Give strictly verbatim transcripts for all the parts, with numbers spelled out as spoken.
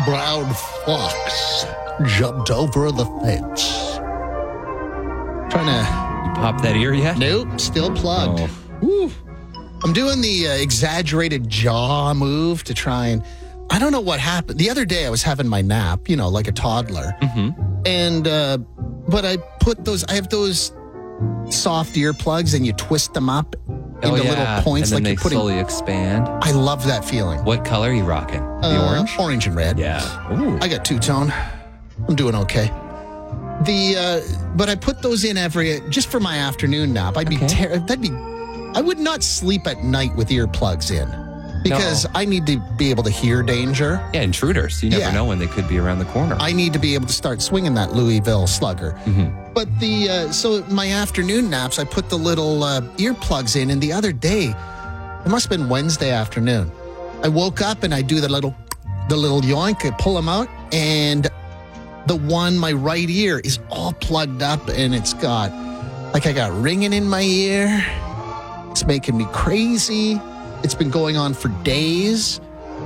brown fox jumped over the fence. Trying to... You pop that ear yet? Nope, still plugged. Oh. Woo. I'm doing the uh, exaggerated jaw move to try and... I don't know what happened. The other day I was having my nap, you know, like a toddler. Mm-hmm. And, uh, but I put those, I have those soft earplugs and you twist them up Oh, into yeah. little points and then like they you're putting. slowly expand. I love that feeling. What color are you rocking? The Uh, orange? Orange and red. Yeah. Ooh. I got two-tone. I'm doing okay. The, uh, but I put those in every, just for my afternoon nap. I'd be, Okay. ter- that'd be, I would not sleep at night with earplugs in because No. I need to be able to hear danger. Yeah, intruders. You never Yeah. know when they could be around the corner. I need to be able to start swinging that Louisville Slugger. Mm-hmm. But the, uh, so my afternoon naps, I put the little uh, earplugs in, and the other day, it must have been Wednesday afternoon, I woke up and I do the little, the little yoink, I pull them out, and the one, my right ear, is all plugged up, and it's got, like I got ringing in my ear. It's making me crazy. It's been going on for days.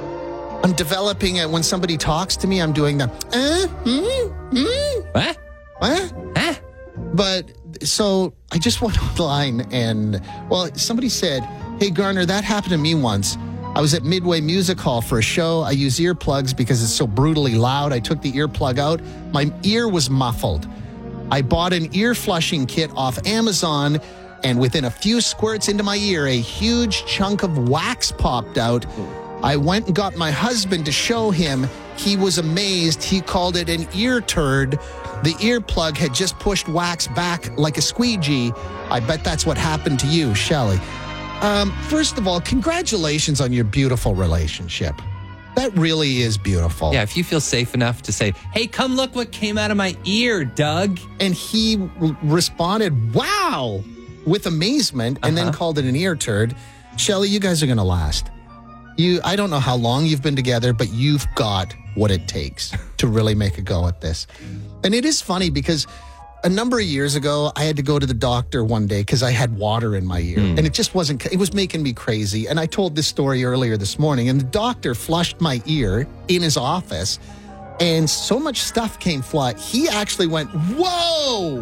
I'm developing it when somebody talks to me. I'm doing the, uh, mm, mm, What? what? Huh? But so I just went online and, well, somebody said, hey, Garner, that happened to me once. I was at Midway Music Hall for a show. I use earplugs because it's so brutally loud. I took the earplug out. My ear was muffled. I bought an ear flushing kit off Amazon, and within a few squirts into my ear, a huge chunk of wax popped out. I went and got my husband to show him. He was amazed. He called it an ear turd. The earplug had just pushed wax back like a squeegee. I bet that's what happened to you, Shelley. Um, first of all, congratulations on your beautiful relationship. That really is beautiful. Yeah, if you feel safe enough to say, hey, come look what came out of my ear, Doug. And he r- responded, wow, with amazement, and Uh-huh. then called it an ear turd. Shelley, you guys are going to last. You, I don't know how long you've been together, but you've got what it takes to really make a go at this. And it is funny because a number of years ago, I had to go to the doctor one day because I had water in my ear. And it just wasn't, it was making me crazy. And I told this story earlier this morning, and the doctor flushed my ear in his office, and so much stuff came flying. He actually went, whoa!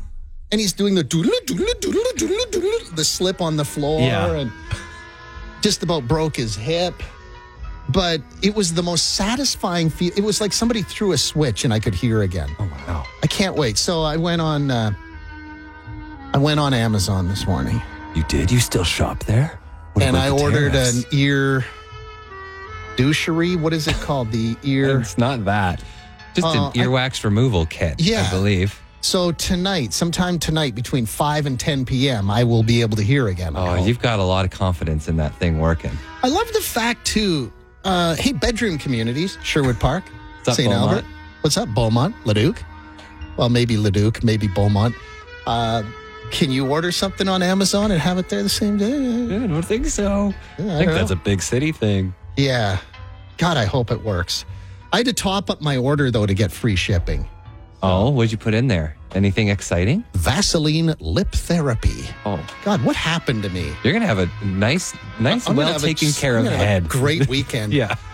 And he's doing the doodle, doodle, doodle, doodle, doodle, the slip on the floor, Yeah. and just about broke his hip. But it was the most satisfying feel. It was like somebody threw a switch and I could hear again. Oh, wow. I can't wait. So I went on. Uh, I went on Amazon this morning, You did? You still shop there? What and about I the ordered tariffs? an ear douchery. What is it called? The ear. It's not that. Just Uh, an earwax removal kit, Yeah. I believe. So tonight, sometime tonight, between five and ten p.m., I will be able to hear again. I Oh, hope. you've got a lot of confidence in that thing working. I love the fact too. Uh, hey, bedroom communities, Sherwood Park, What's up, Saint Beaumont? Albert. What's up, Beaumont, Leduc? Well, maybe Leduc, maybe Beaumont. Uh, can you order something on Amazon and have it there the same day? I don't think so. Yeah, I think don't that's know. a big city thing. Yeah. God, I hope it works. I had to top up my order though to get free shipping. Oh, what'd you put in there? Anything exciting? Vaseline lip therapy. Oh, God, what happened to me? you're going to have a nice, nice, I'm gonna well have a- taken care I'm of gonna have a head. Great weekend. Yeah.